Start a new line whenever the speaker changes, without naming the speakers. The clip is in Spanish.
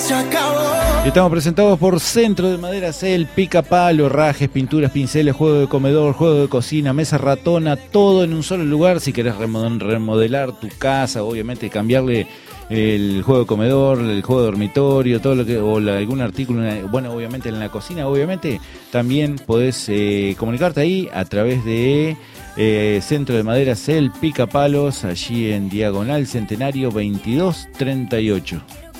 Estamos presentados por Centro de Maderas El Pica Palo, rajes, pinturas, pinceles, juego de comedor, juego de cocina, mesa ratona, todo en un solo lugar. Si querés remodelar tu casa, obviamente cambiarle el juego de comedor, el juego de dormitorio, todo lo que, o algún artículo, bueno, obviamente en la cocina, obviamente también podés comunicarte ahí a través de Centro de Maderas El Pica Palos, allí en Diagonal Centenario 2238.